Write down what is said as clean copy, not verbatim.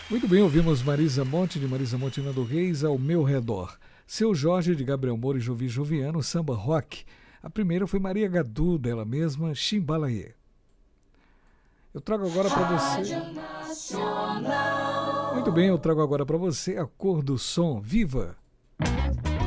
Muito bem, ouvimos Marisa Monte, de Marisa Monte e Nando Reis, Ao Meu Redor. Seu Jorge, de Gabriel Moura e Jovi Joviano, Samba Rock. A primeira foi Maria Gadu, dela mesma, Chimbalaê. Eu trago agora para você... Muito bem, eu trago agora para você A Cor do Som, Viva!